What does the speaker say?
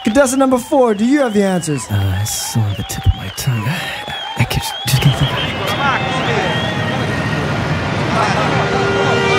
Contestant number 4, do you have the answers? It's on the tip of my tongue.